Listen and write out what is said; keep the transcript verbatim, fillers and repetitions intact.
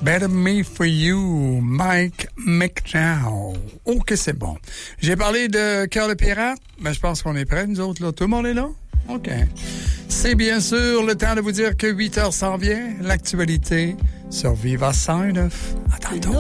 Better Me For You, Mike McDowell. Oh, que c'est bon. J'ai parlé de Cœur de pirate, mais je pense qu'on est prêts, nous autres, là. Tout le monde est là? OK. C'est bien sûr le temps de vous dire que huit heures s'en vient. L'actualité sur Viva cent neuf. À tantôt.